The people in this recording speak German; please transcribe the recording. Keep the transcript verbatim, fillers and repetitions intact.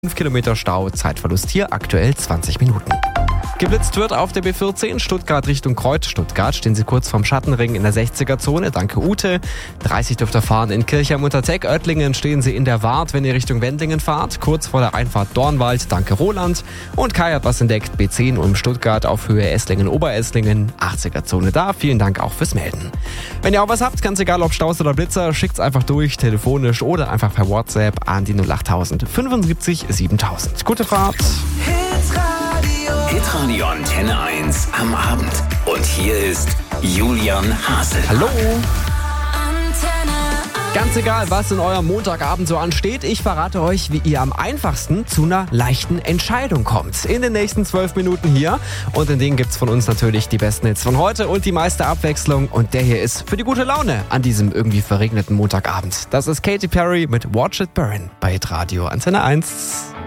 fünf Kilometer Stau, Zeitverlust hier aktuell zwanzig Minuten. Geblitzt wird auf der B vierzehn Stuttgart Richtung Kreuz Stuttgart. Stehen Sie kurz vorm Schattenring in der sechziger-Zone. Danke Ute. dreißig dürft ihr fahren in Kirchheim-Unterteck. Oettlingen stehen Sie in der Wart, wenn ihr Richtung Wendlingen fahrt. Kurz vor der Einfahrt Dornwald. Danke Roland. Und Kai hat was entdeckt. B zehn um Stuttgart auf Höhe Esslingen-Oberesslingen. achtziger-Zone da. Vielen Dank auch fürs Melden. Wenn ihr auch was habt, ganz egal ob Staus oder Blitzer, schickt's einfach durch, telefonisch oder einfach per WhatsApp an die null acht tausend fünfundsiebzig siebentausend. Gute Fahrt. Hitradio Antenne eins am Abend. Und hier ist Julian Hasel. Hallo. Ganz egal, was in eurem Montagabend so ansteht, ich verrate euch, wie ihr am einfachsten zu einer leichten Entscheidung kommt. In den nächsten zwölf Minuten hier. Und in denen gibt's von uns natürlich die besten Hits von heute und die meiste Abwechslung. Und der hier ist für die gute Laune an diesem irgendwie verregneten Montagabend. Das ist Katy Perry mit Watch It Burn bei Hitradio Antenne eins.